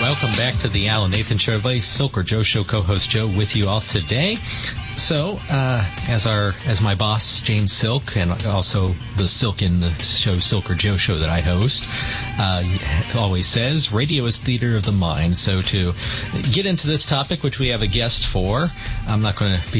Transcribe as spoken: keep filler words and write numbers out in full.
Welcome back to the Alan Nathan Show. Everybody, Silk or Joe Show co-host Joe with you all today. So, uh, as our as my boss Jane Silk, and also the Silk in the show Silk or Joe Show that I host, uh, always says, radio is theater of the mind. So to get into this topic, which we have a guest for, I'm not going to be